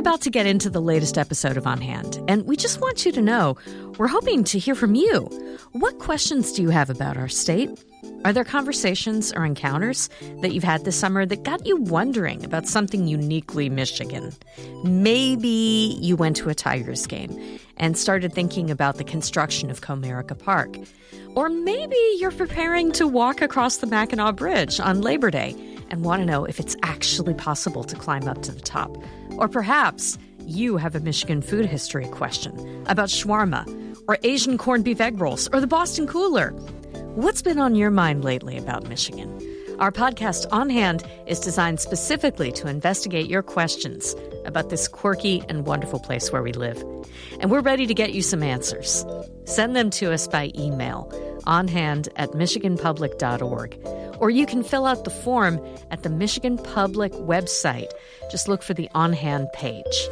about to get into the latest episode of On Hand, and we just want you to know we're hoping to hear from you. What questions do you have about our state? Are there conversations or encounters that you've had this summer that got you wondering about something uniquely Michigan? Maybe you went to a Tigers game and started thinking about the construction of Comerica Park. Or maybe you're preparing to walk across the Mackinac Bridge on Labor Day and want to know if it's actually possible to climb up to the top. Or perhaps you have a Michigan food history question about shawarma or Asian corned beef egg rolls or the Boston Cooler. What's been on your mind lately about Michigan? Our podcast, On Hand, is designed specifically to investigate your questions about this quirky and wonderful place where we live. And we're ready to get you some answers. Send them to us by email, onhand@michiganpublic.org. Or you can fill out the form at the Michigan Public website. Just look for the On Hand page.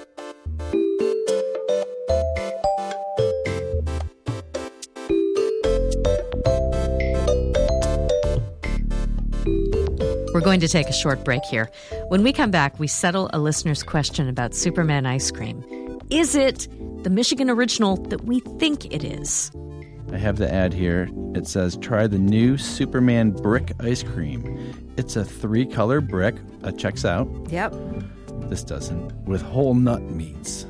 We're going to take a short break here. When we come back, we settle a listener's question about Superman ice cream. Is it the Michigan original that we think it is? I have the ad here. It says, try the new Superman brick ice cream. It's a 3-color brick. That checks out. Yep. This doesn't. With whole nut meats.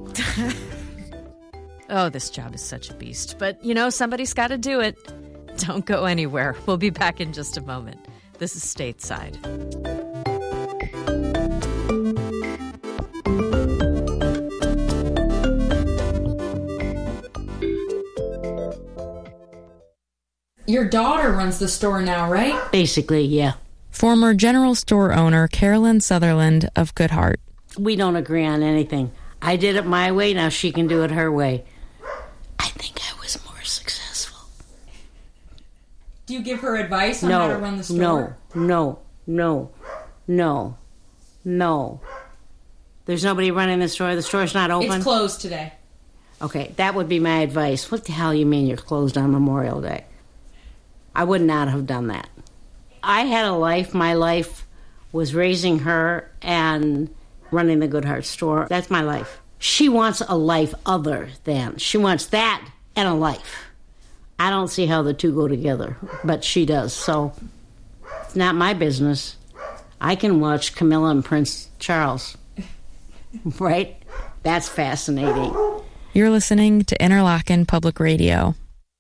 Oh, this job is such a beast. But, somebody's got to do it. Don't go anywhere. We'll be back in just a moment. This is Stateside. Your daughter runs the store now, right? Basically, yeah. Former general store owner Carolyn Sutherland of Goodhart. We don't agree on anything. I did it my way, now she can do it her way. I think I was more successful. Do you give her advice on how to run the store? No. There's nobody running the store. The store's not open. It's closed today. Okay, that would be my advice. What the hell you mean you're closed on Memorial Day? I would not have done that. I had a life. My life was raising her and running the Goodhart store. That's my life. She wants a life other than. She wants that and a life. I don't see how the two go together, but she does. So it's not my business. I can watch Camilla and Prince Charles. Right? That's fascinating. You're listening to Interlochen Public Radio.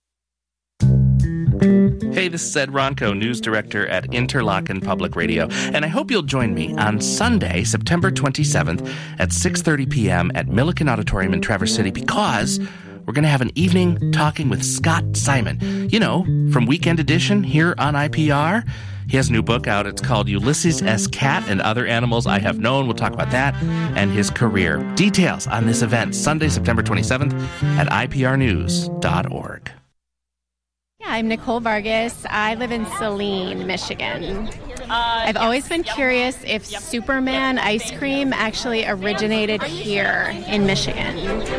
Hey, this is Ed Ronco, news director at Interlochen Public Radio, and I hope you'll join me on Sunday, September 27th at 6:30 p.m. at Milliken Auditorium in Traverse City, because we're going to have an evening talking with Scott Simon. From Weekend Edition here on IPR. He has a new book out. It's called Ulysses S. Cat and Other Animals I Have Known. We'll talk about that and his career. Details on this event, Sunday, September 27th at iprnews.org. Yeah, I'm Nicole Vargas. I live in Saline, Michigan. I've always been curious if Superman ice cream actually originated here in Michigan.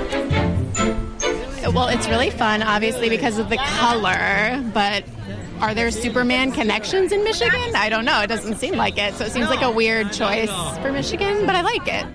Well, it's really fun, obviously, because of the color, but are there Superman connections in Michigan? I don't know. It doesn't seem like it, so it seems like a weird choice for Michigan, but I like it.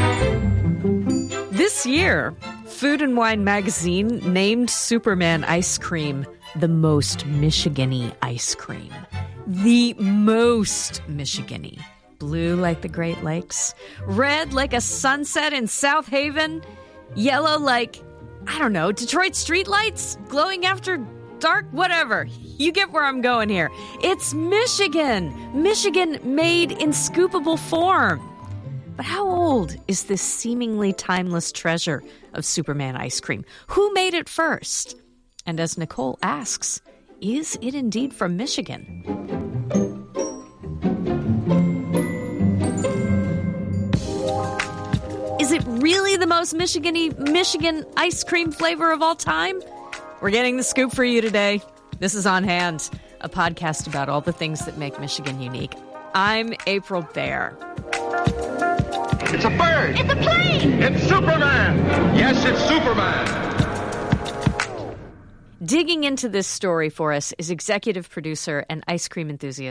This year, Food and Wine magazine named Superman ice cream the most Michigan-y ice cream. The most Michigan-y. Blue like the Great Lakes. Red like a sunset in South Haven. Yellow like, Detroit streetlights glowing after dark, whatever. You get where I'm going here. It's Michigan. Michigan made in scoopable form. But how old is this seemingly timeless treasure of Superman ice cream? Who made it first? And as Nicole asks, is it indeed from Michigan? Is it really the most Michigan ice cream flavor of all time? We're getting the scoop for you today. This is On Hand, a podcast about all the things that make Michigan unique. I'm April Baer. It's a bird. It's a plane. It's Superman. Yes, it's Superman. Digging into this story for us is executive producer and ice cream enthusiast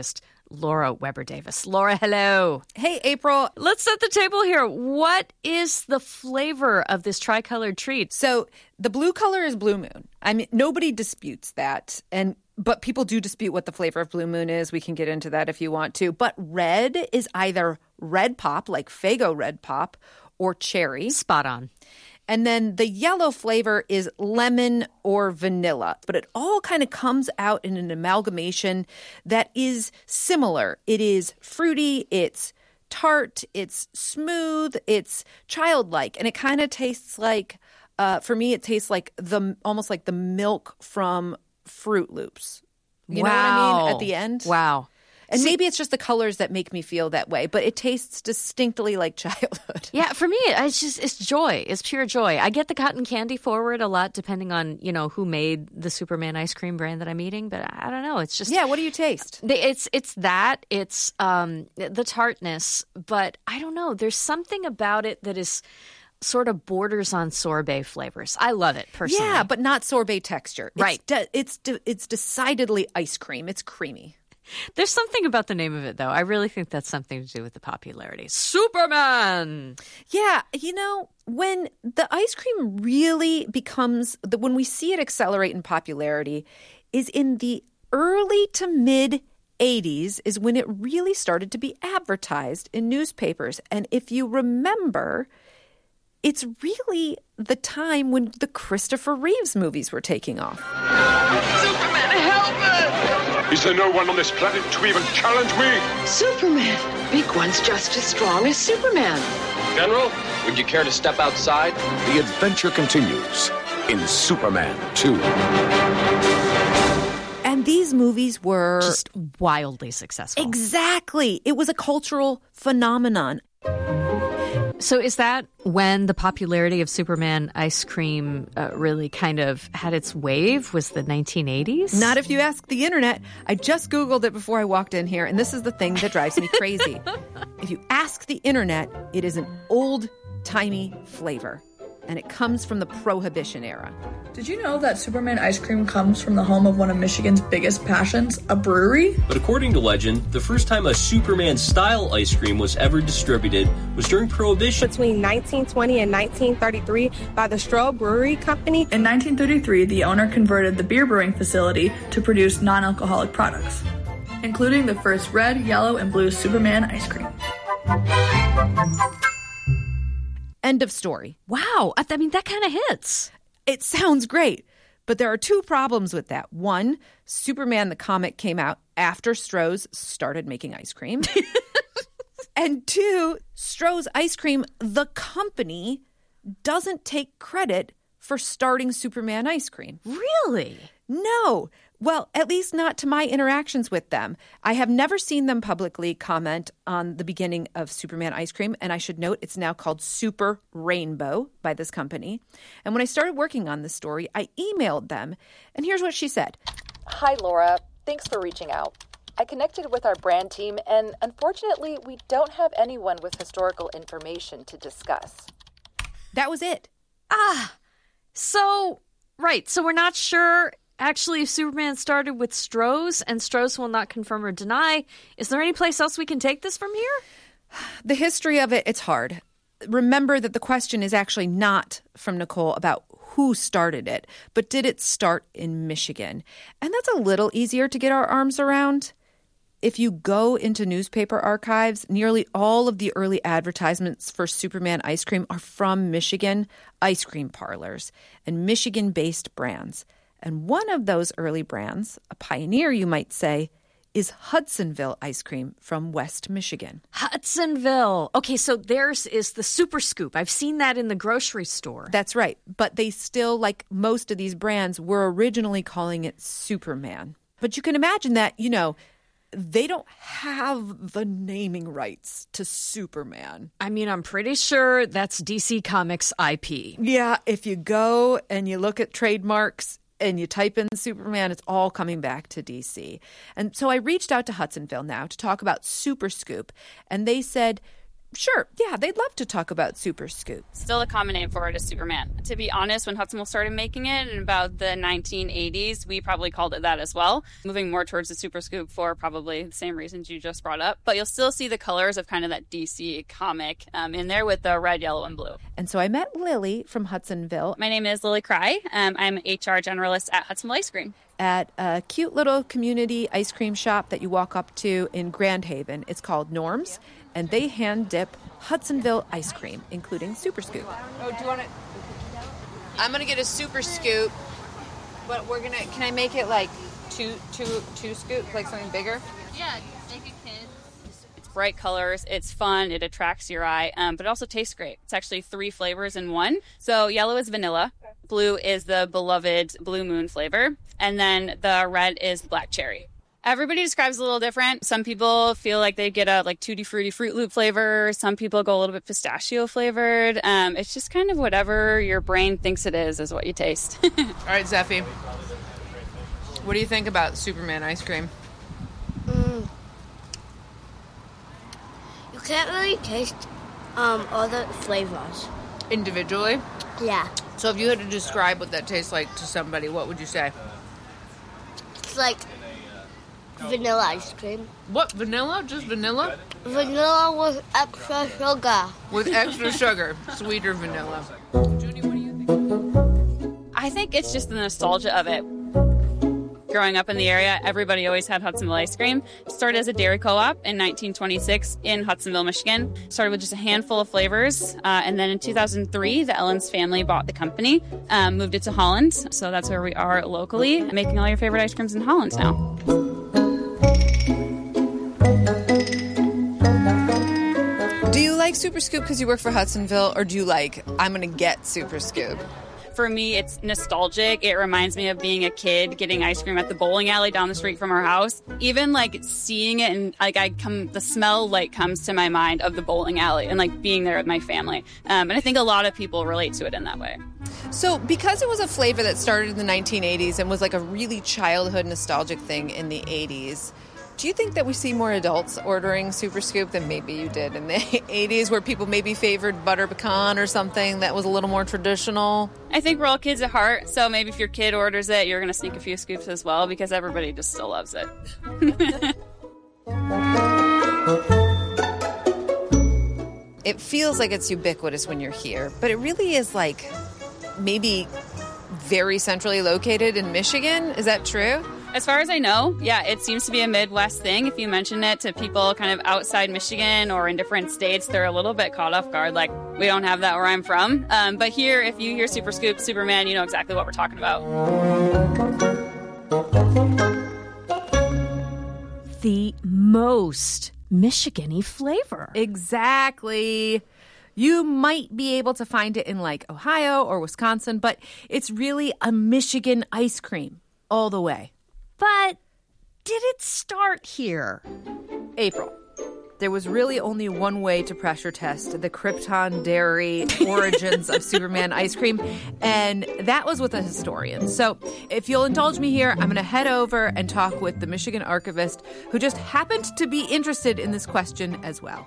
Laura Weber Davis. Laura, hello. Hey, April. Let's set the table here. What is the flavor of this tricolored treat? So the blue color is Blue Moon. I mean, nobody disputes that. But people do dispute what the flavor of Blue Moon is. We can get into that if you want to. But red is either Red Pop, like Faygo Red Pop, or cherry. Spot on. And then the yellow flavor is lemon or vanilla. But it all kind of comes out in an amalgamation that is similar. It is fruity, it's tart, it's smooth, it's childlike. And it kind of tastes like, for me, it tastes like almost like the milk from Fruit Loops. You know what I mean? At the end. Wow. And maybe it's just the colors that make me feel that way, but it tastes distinctly like childhood. Yeah, for me, it's joy. It's pure joy. I get the cotton candy forward a lot, depending on, who made the Superman ice cream brand that I'm eating. But I don't know. It's just... Yeah, what do you taste? It's that. It's the tartness. But I don't know. There's something about it that is... sort of borders on sorbet flavors. I love it, personally. Yeah, but not sorbet texture. Right. It's decidedly ice cream. It's creamy. There's something about the name of it, though. I really think that's something to do with the popularity. Superman! Yeah, when the ice cream really becomes, when we see it accelerate in popularity, is in the early to mid 80s is when it really started to be advertised in newspapers. And if you remember, it's really the time when the Christopher Reeves movies were taking off. Superman, help us! Is there no one on this planet to even challenge me? Superman. Big one's just as strong as Superman. General, would you care to step outside? The adventure continues in Superman 2. And these movies were... just wildly successful. Exactly. It was a cultural phenomenon. So is that when the popularity of Superman ice cream really kind of had its wave? Was the 1980s? Not if you ask the internet. I just Googled it before I walked in here, and this is the thing that drives me crazy. If you ask the internet, it is an old-timey flavor, and it comes from the Prohibition era. Did you know that Superman ice cream comes from the home of one of Michigan's biggest passions, a brewery? But according to legend, the first time a Superman-style ice cream was ever distributed was during Prohibition. Between 1920 and 1933 by the Stroh Brewery Company. In 1933, the owner converted the beer brewing facility to produce non-alcoholic products, including the first red, yellow, and blue Superman ice cream. End of story. Wow. I mean, that kind of hits. It sounds great, but there are two problems with that. One, Superman the comic came out after Stroh's started making ice cream. And two, Stroh's Ice Cream, the company, doesn't take credit for starting Superman ice cream. Really? No. Well, at least not to my interactions with them. I have never seen them publicly comment on the beginning of Superman ice cream. And I should note it's now called Super Rainbow by this company. And when I started working on this story, I emailed them. And here's what she said. Hi, Laura. Thanks for reaching out. I connected with our brand team, and unfortunately, we don't have anyone with historical information to discuss. That was it. So we're not sure... Actually, if Superman started with Stroh's and Stroh's will not confirm or deny, is there any place else we can take this from here? The history of it, it's hard. Remember that the question is actually not from Nicole about who started it, but did it start in Michigan? And that's a little easier to get our arms around. If you go into newspaper archives, nearly all of the early advertisements for Superman ice cream are from Michigan ice cream parlors and Michigan-based brands. And one of those early brands, a pioneer you might say, is Hudsonville ice cream from West Michigan. Hudsonville. Okay, so theirs is the Super Scoop. I've seen that in the grocery store. That's right. But they still, like most of these brands, were originally calling it Superman. But you can imagine that, they don't have the naming rights to Superman. I mean, I'm pretty sure that's DC Comics IP. Yeah, if you go and you look at trademarks, and you type in Superman, it's all coming back to DC. And so I reached out to Hudsonville now to talk about Super Scoop. And they said, Sure, yeah, they'd love to talk about Super Scoop. Still a common name for it is Superman. To be honest, when Hudsonville started making it in about the 1980s, we probably called it that as well. Moving more towards the Super Scoop for probably the same reasons you just brought up. But you'll still see the colors of kind of that DC comic in there with the red, yellow, and blue. And so I met Lily from Hudsonville. My name is Lily Cry. I'm an HR generalist at Hudsonville Ice Cream. At a cute little community ice cream shop that you walk up to in Grand Haven. It's called Norm's, and they hand dip Hudsonville ice cream, including Super Scoop. Oh, do you want to? I'm gonna get a Super Scoop, but can I make it like two scoops, like something bigger? Yeah, make a kid. It's bright colors, it's fun, it attracts your eye, but it also tastes great. It's actually 3 flavors in one. So yellow is vanilla, blue is the beloved Blue Moon flavor, and then the red is black cherry. Everybody describes it a little different. Some people feel like they get a Tutti Frutti Fruit Loop flavor. Some people go a little bit pistachio flavored. It's just kind of whatever your brain thinks it is what you taste. All right, Zeffie. What do you think about Superman ice cream? You can't really taste all the flavors. Individually? Yeah. So if you had to describe what that tastes like to somebody, what would you say? It's like vanilla ice cream. What? Vanilla? Just vanilla? Vanilla with extra sugar. With extra sugar. Sweeter vanilla. Junie, what do you think? I think it's just the nostalgia of it. Growing up in the area, everybody always had Hudsonville ice cream. It started as a dairy co-op in 1926 in Hudsonville, Michigan. Started with just a handful of flavors. And then in 2003, the Ellens family bought the company, moved it to Holland. So that's where we are locally, making all your favorite ice creams in Holland now. Do you like Super Scoop because you work for Hudsonville, or do you like, I'm going to get Super Scoop? For me, it's nostalgic. It reminds me of being a kid getting ice cream at the bowling alley down the street from our house. Even seeing it and the smell comes to my mind of the bowling alley and being there with my family. And I think a lot of people relate to it in that way. So because it was a flavor that started in the 1980s and was a really childhood nostalgic thing in the 80s, do you think that we see more adults ordering Super Scoop than maybe you did in the 80s, where people maybe favored butter pecan or something that was a little more traditional? I think we're all kids at heart, so maybe if your kid orders it, you're going to sneak a few scoops as well, because everybody just still loves it. It feels like it's ubiquitous when you're here, but it really is maybe very centrally located in Michigan. Is that true? As far as I know, yeah, it seems to be a Midwest thing. If you mention it to people kind of outside Michigan or in different states, they're a little bit caught off guard, we don't have that where I'm from. But here, if you hear Super Scoop, Superman, you know exactly what we're talking about. The most Michigan-y flavor. Exactly. You might be able to find it in Ohio or Wisconsin, but it's really a Michigan ice cream all the way. But did it start here? April. There was really only one way to pressure test the Krypton Dairy origins of Superman ice cream, and that was with a historian. So if you'll indulge me here, I'm going to head over and talk with the Michigan archivist who just happened to be interested in this question as well.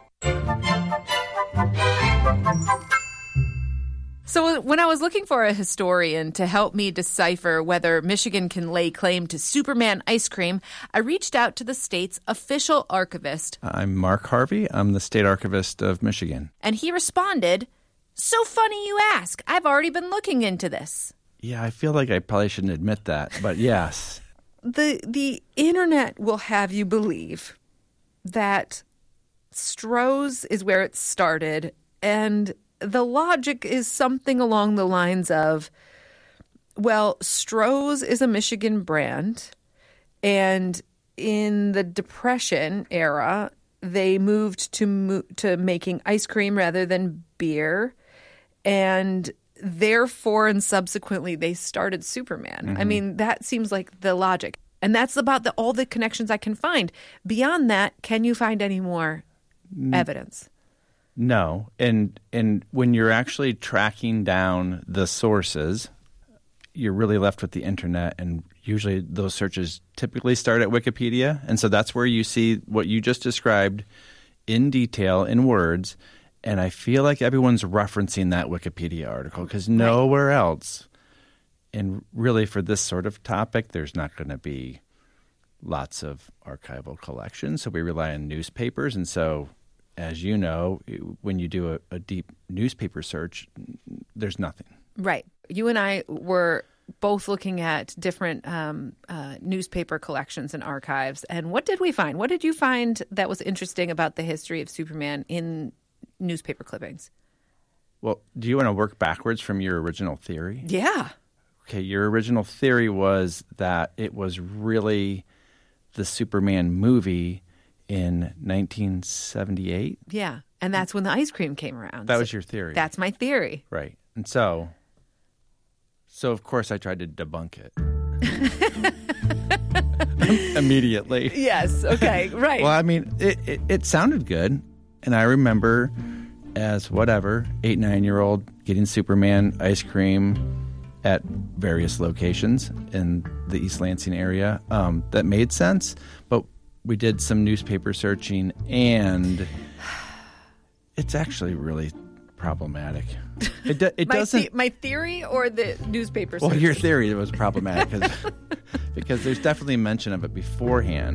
So when I was looking for a historian to help me decipher whether Michigan can lay claim to Superman ice cream, I reached out to the state's official archivist. I'm Mark Harvey. I'm the state archivist of Michigan. And he responded, "So funny you ask. I've already been looking into this." Yeah, I feel like I probably shouldn't admit that, but yes. The internet will have you believe that Stroh's is where it started, and the logic is something along the lines of, well, Stroh's is a Michigan brand, and in the Depression era, they moved to making ice cream rather than beer, and therefore and subsequently they started Superman. Mm-hmm. I mean, that seems like the logic. And that's about all the connections I can find. Beyond that, can you find any more evidence? No. And when you're actually tracking down the sources, you're really left with the internet, and usually those searches typically start at Wikipedia. And so that's where you see what you just described in detail in words, and I feel like everyone's referencing that Wikipedia article because nowhere else. And really, for this sort of topic, there's not going to be lots of archival collections, so we rely on newspapers. And so, as you know, when you do a deep newspaper search, there's nothing. Right. You and I were both looking at different newspaper collections and archives. And what did we find? What did you find that was interesting about the history of Superman in newspaper clippings? Well, do you want to work backwards from your original theory? Yeah. Okay, your original theory was that it was really the Superman movie in 1978? Yeah, and that's when the ice cream came around. That was your theory. That's my theory. Right. And so of course I tried to debunk it. Immediately. Yes, okay, right. Well, I mean, it sounded good. And I remember as 8-9-year-old getting Superman ice cream at various locations in the East Lansing area. That made sense, but we did some newspaper searching, and it's actually really problematic. It doesn't. My theory or the newspaper searching? Well, your theory was problematic because there's definitely mention of it beforehand.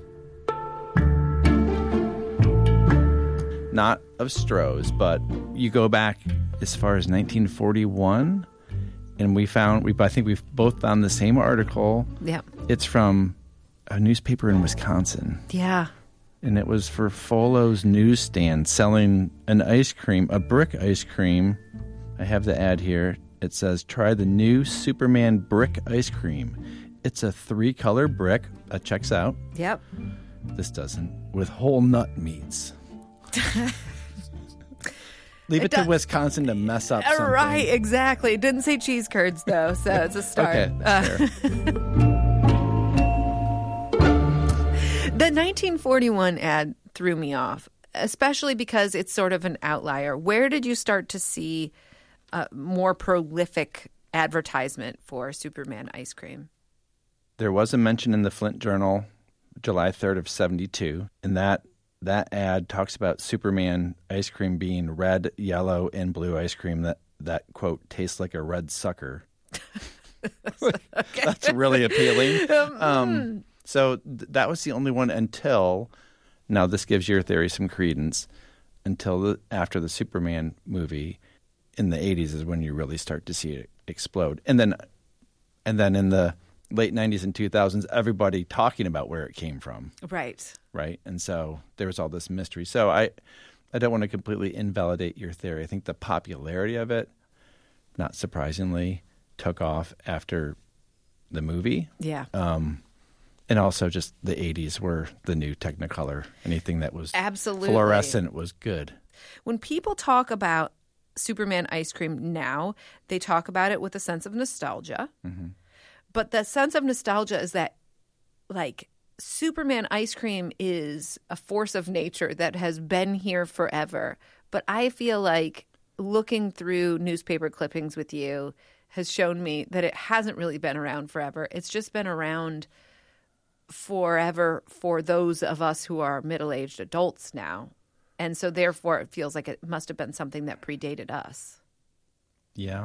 Not of Stroh's, but you go back as far as 1941. And I think we've both found the same article. Yeah. It's from a newspaper in Wisconsin. Yeah. And it was for Folo's newsstand selling a brick ice cream. I have the ad here. It says, try the new Superman brick ice cream. It's a 3-color brick. That checks out. Yep. This doesn't. With whole nut meats. Leave it to Wisconsin to mess up something. Right, exactly. It didn't say cheese curds, though, so it's a start. Okay, The 1941 ad threw me off, especially because it's sort of an outlier. Where did you start to see more prolific advertisement for Superman ice cream? There was a mention in the Flint Journal, July 3rd of 72, and that ad talks about Superman ice cream being red, yellow, and blue ice cream that quote, tastes like a red sucker. That's really appealing. So that was the only one until, now this gives your theory some credence, until after the Superman movie in the 80s is when you really start to see it explode. And then in the late 90s and 2000s, everybody talking about where it came from. Right. Right. And so there was all this mystery. So I don't want to completely invalidate your theory. I think the popularity of it, not surprisingly, took off after the movie. Yeah. And also just the 80s were the new Technicolor. Anything that was absolutely fluorescent was good. When people talk about Superman ice cream now, they talk about it with a sense of nostalgia. Mm-hmm. But the sense of nostalgia is that, like, Superman ice cream is a force of nature that has been here forever. But I feel like looking through newspaper clippings with you has shown me that it hasn't really been around forever. It's just been around forever for those of us who are middle-aged adults now. And so therefore it feels like it must have been something that predated us. Yeah.